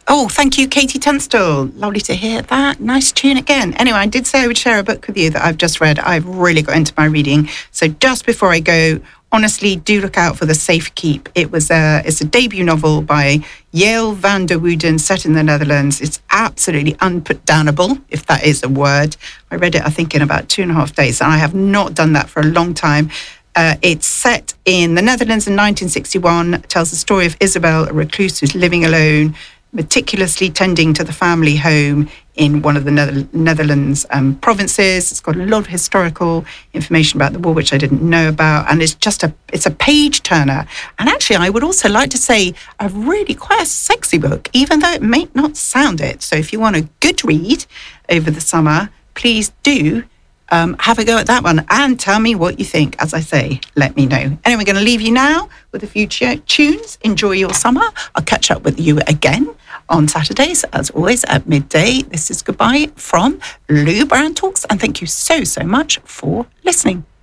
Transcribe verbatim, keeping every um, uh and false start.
Oh, thank you, Katie Tunstall. Lovely to hear that. Nice tune again. Anyway, I did say I would share a book with you that I've just read. I've really got into my reading. So just before I go, honestly, do look out for The Safe Keep. It was a, it's a debut novel by Yael van der Wooden, set in the Netherlands. It's absolutely unputdownable, if that is a word. I read it, I think, in about two and a half days, and I have not done that for a long time. Uh, it's set in the Netherlands in nineteen sixty-one. It tells the story of Isabel, a recluse who's living alone, meticulously tending to the family home in one of the Nether- Netherlands um, provinces. It's got a lot of historical information about the war, which I didn't know about, and it's just a it's a page turner. And actually, I would also like to say a really quite a sexy book, even though it may not sound it. So if you want a good read over the summer, please do Um, have a go at that one and tell me what you think. As I say, let me know. Anyway, we're going to leave you now with a few ch- tunes. Enjoy your summer. I'll catch up with you again on Saturdays, as always, at midday. This is goodbye from Lou Brown Talks, and thank you so, so much for listening.